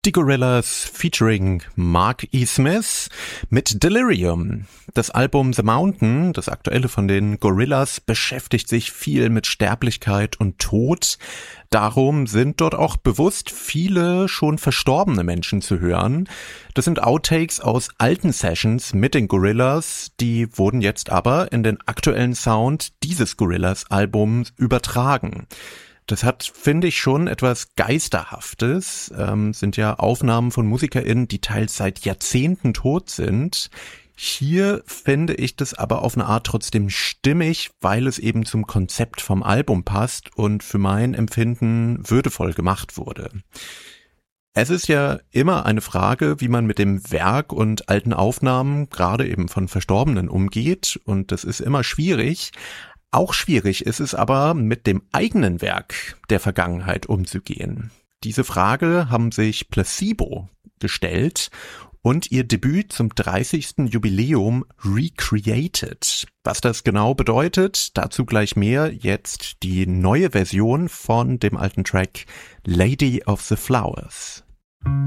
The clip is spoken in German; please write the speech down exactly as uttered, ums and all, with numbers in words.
Die Gorillaz featuring Mark E. Smith mit Delirium. Das Album The Mountain, das aktuelle von den Gorillaz, beschäftigt sich viel mit Sterblichkeit und Tod. Darum sind dort auch bewusst viele schon verstorbene Menschen zu hören. Das sind Outtakes aus alten Sessions mit den Gorillaz, die wurden jetzt aber in den aktuellen Sound dieses Gorillaz-Albums übertragen. Das hat, finde ich, schon etwas Geisterhaftes, ähm, sind ja Aufnahmen von MusikerInnen, die teils seit Jahrzehnten tot sind. Hier finde ich das aber auf eine Art trotzdem stimmig, weil es eben zum Konzept vom Album passt und für mein Empfinden würdevoll gemacht wurde. Es ist ja immer eine Frage, wie man mit dem Werk und alten Aufnahmen, gerade eben von Verstorbenen, umgeht, und das ist immer schwierig. Auch schwierig ist es aber, mit dem eigenen Werk der Vergangenheit umzugehen. Diese Frage haben sich Placebo gestellt und ihr Debüt zum dreißigsten Jubiläum recreated. Was das genau bedeutet, dazu gleich mehr. Jetzt die neue Version von dem alten Track Lady of the Flowers.